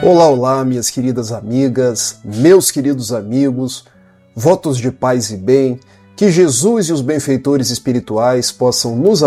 Olá, olá, minhas queridas amigas, meus queridos amigos, votos de paz e bem, que Jesus e os benfeitores espirituais possam nos